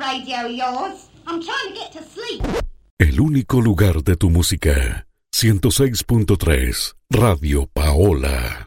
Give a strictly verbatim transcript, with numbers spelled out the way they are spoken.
radio of yours. I'm trying to get to sleep. El único lugar de tu música. ciento seis punto tres Radio Paola.